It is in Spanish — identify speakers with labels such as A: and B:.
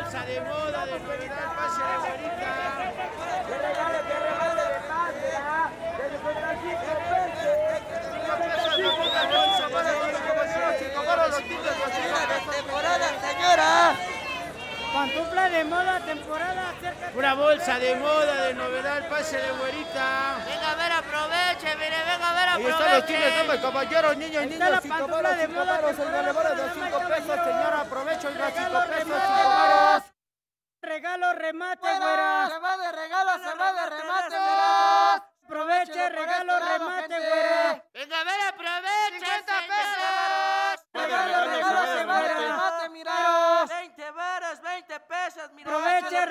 A: bolsa de moda de novedad, pase de güerita.
B: ¡Qué regalo de pase! ¡De 55 pesos!
A: 5 pesos no ponga bolsa, para todos los compañeros, chicos, para los chicos, los chicos.
B: ¡Temporada, señora!
C: Pantufla de moda, temporada, acércate.
A: Una bolsa de moda de novedad, pase de güerita.
D: Venga a ver, aproveche, mire, venga a ver,
A: Ahí
D: aproveche.
A: están los chicos, damas, caballeros, niños y
C: Ahí está
A: niñas,
C: la
A: 5
C: pantufla
A: varos,
C: de
A: 5
C: moda,
A: varos, el
C: temporada
A: valor de
C: para
A: 5
C: damas y
A: pesos,
C: caballeros.
A: señora, aprovecho y da 5
C: Regalo,
A: pesos, 5
C: remate.
A: varos.
C: Regalo, remate, güera.